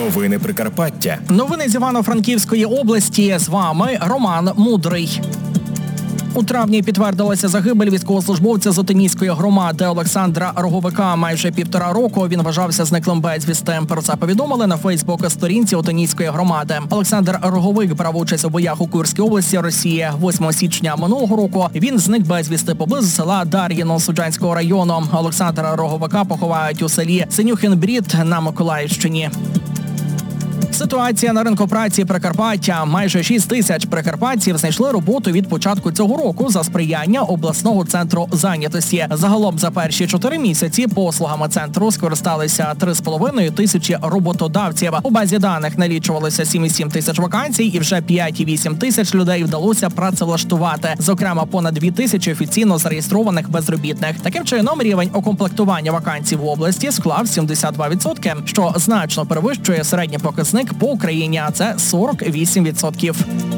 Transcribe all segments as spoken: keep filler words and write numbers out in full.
Новини Прикарпаття. Новини з Івано-Франківської області. З вами Роман Мудрий. У травні підтвердилася загибель військовослужбовця з Отинійської громади Олександра Роговика. Майже півтора року він вважався зниклим безвісти. Про це повідомили на Фейсбук-сторінці Отинійської громади. Олександр Роговик брав участь у боях у Курській області Росії. восьмого січня минулого року він зник безвісти поблизу села Дар'їно Суджанського району. Олександра Роговика поховають у селі Синюхин-Брід на Миколаївщині. Ситуація на ринку праці Прикарпаття. Майже шість тисяч прикарпатців знайшли роботу від початку цього року за сприяння обласного центру зайнятості. Загалом за перші чотири місяці послугами центру скористалися три з половиною тисячі роботодавців. У базі даних налічувалося сім і сім тисяч вакансій і вже п'ять і вісім тисяч людей вдалося працевлаштувати. Зокрема, понад дві тисячі офіційно зареєстрованих безробітних. Таким чином, рівень укомплектування вакансій в області склав сімдесят два відсотки, що значно перевищує середній показник по Україні, а це сорок вісім відсотків.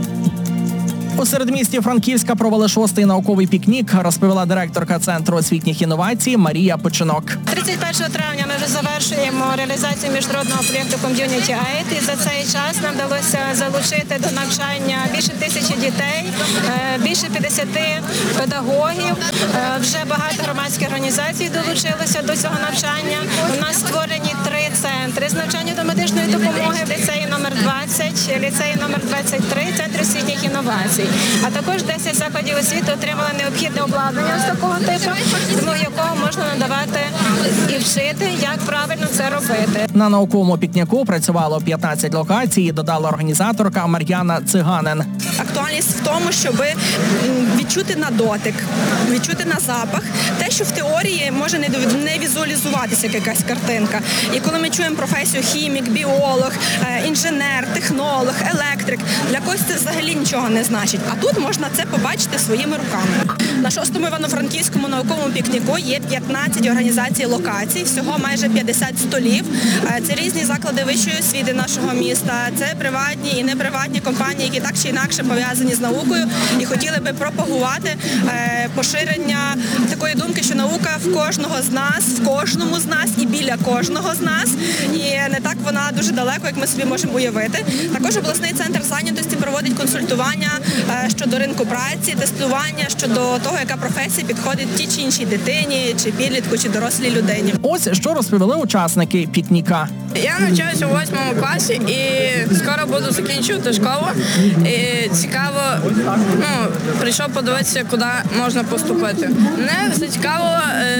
У середмісті Франківська провели шостий науковий пікнік, розповіла директорка Центру освітніх інновацій Марія Печенок. тридцять першого травня ми вже завершуємо реалізацію міжнародного проєкту Community Aid, і за цей час нам вдалося залучити до навчання більше тисячі дітей, більше п'ятдесят педагогів. Вже багато громадських організацій долучилися до цього навчання. У нас створені три центри з навчання до медичної допомоги, ліцеї номер двадцять, ліцеї номер двадцять три, Центр освітніх інновацій. А також десять закладів освіти отримали необхідне обладнання з такого типу, з якого можна надавати і вчити, як правильно це робити. На науковому пікніку працювало п'ятнадцять локацій, додала організаторка Мар'яна Циганин. Актуальність в тому, щоб відчути на дотик, відчути на запах, те, що в теорії може не візуалізуватися якась картинка. І коли ми чуємо професію хімік, біолог, інженер, технолог, електрик, для когось це взагалі нічого не значить. А тут можна це побачити своїми руками. На шостому Івано-Франківському науковому пікніку є п'ятнадцять організацій локацій, всього майже п'ятдесят столів. Це різні заклади вищої освіти нашого міста, це приватні і неприватні компанії, які так чи інакше пов'язані з наукою і хотіли би пропагувати поширення такої думки, що наука в кожного з нас, в кожному з нас і біля кожного з нас. І не так вона дуже далеко, як ми собі можемо уявити. Також обласний центр зайнятості проводить консультування щодо ринку праці, тестування щодо того, яка професія підходить тій чи іншій дитині, чи підлітку, чи дорослій людині. Ось що розповіли учасники пікніка. Я навчаюся у восьмому класі і скоро буду закінчувати школу. І цікаво, ну, прийшов подивитися, куди можна поступити. Мене зацікавило,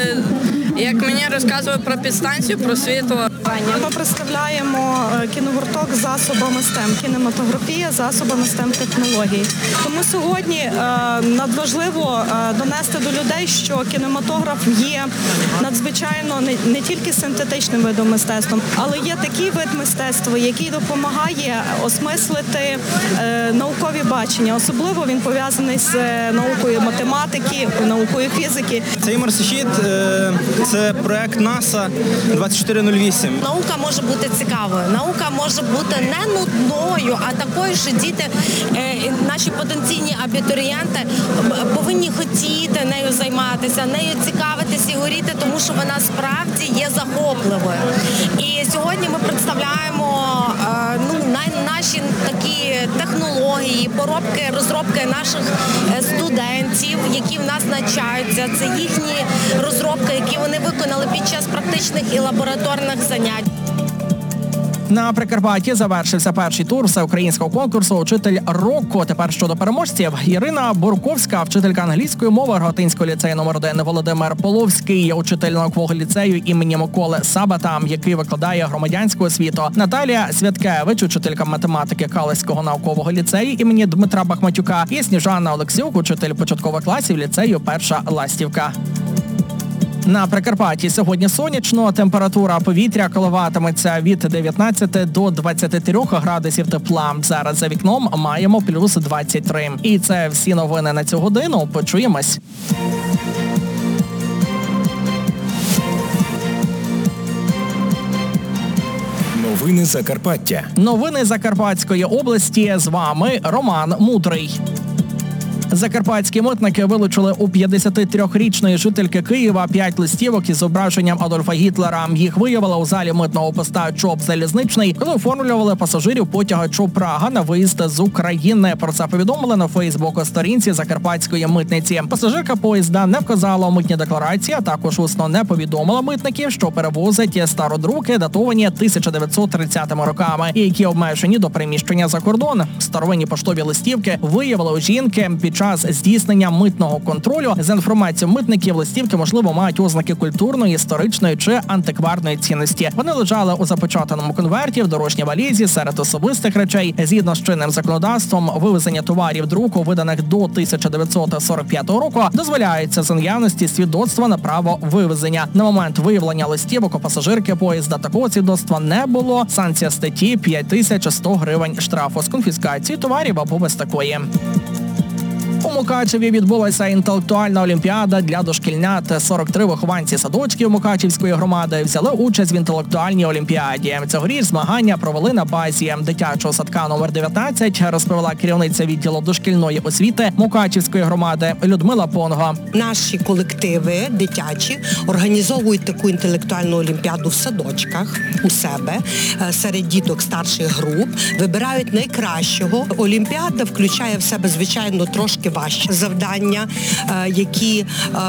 як мені розказували про підстанцію, про світло. Ми представляємо кіногурток з засобами стем, кінематографія засобами стем-технологій. Тому сьогодні надважливо донести до людей, що кінематограф є надзвичайно не, не тільки синтетичним видом мистецтва, але є такий вид мистецтва, який допомагає осмислити е, наукові бачення. Особливо він пов'язаний з наукою математики, наукою фізики. Цей марсоїд – це проект НАСА двадцять чотири нуль вісім. Наука може бути цікавою, наука може бути не нудною, а такою, що діти, наші потенційні абітурієнти, повинні хотіти нею займатися, нею цікавитися і горіти, тому що вона справді є захопливою. І сьогодні ми представляємо ну, наші такі технології, поробки, розробки наших студентів, які в нас навчаються. Це їхні розробки, які вони виконали під час практичних і лабораторних занять. На Прикарпатті завершився перший тур всеукраїнського конкурсу «Учитель року». Тепер щодо переможців. Ірина Бурковська, вчителька англійської мови Рогатинського ліцею номер один, Володимир Половський, учитель наукового ліцею імені Миколи Сабата, який викладає громадянську освіту. Наталія Святкевич, учителька математики Калицького наукового ліцею імені Дмитра Бахматюка, і Сніжана Олексюк, учитель початкових класів ліцею Перша Ластівка. На Прикарпатті сьогодні сонячно, температура повітря коливатиметься від дев'ятнадцяти до двадцяти трьох градусів тепла. Зараз за вікном маємо плюс двадцять три. І це всі новини на цю годину. Почуємось. Новини Закарпаття. Новини Закарпатської області. З вами Роман Мудрий. Закарпатські митники вилучили у п'ятдесятитрирічної жительки Києва п'ять листівок із зображенням Адольфа Гітлера. Їх виявили у залі митного поста ЧОП «Залізничний», коли оформлювали пасажирів потяга ЧОП «Прага» на виїзд з України. Про це повідомили на Фейсбук-сторінці Закарпатської митниці. Пасажирка поїзда не вказала у митній декларації, а також усно не повідомила митників, що перевозить стародруки, датовані тисяча дев'ятсот тридцятими роками, і які обмежені до приміщення за кордон. Старовинні поштові листівки виявили у жінки під час здійснення митного контролю. За інформацією митників, листівки, можливо, мають ознаки культурної, історичної чи антикварної цінності. Вони лежали у запечатаному конверті в дорожній валізі серед особистих речей. Згідно з чинним законодавством, вивезення товарів друку, виданих до тисяча дев'ятсот сорок п'ятого року, дозволяється за наявності свідоцтва на право вивезення. На момент виявлення листівок у пасажирки поїзда такого свідоцтва не було. Санкція статті – п'ять тисяч сто гривень штрафу з конфіскації товарів або без такої. У Мукачеві відбулася інтелектуальна олімпіада для дошкільнят. сорок три вихованці садочків Мукачівської громади взяли участь в інтелектуальній олімпіаді. Цьогоріч змагання провели на базі дитячого садка номер дев'ятнадцять, розповіла керівниця відділу дошкільної освіти Мукачівської громади Людмила Понго. Наші колективи дитячі організовують таку інтелектуальну олімпіаду в садочках у себе, серед діток старших груп, вибирають найкращого. Олімпіада включає в себе, звичайно, трошки важчі завдання, які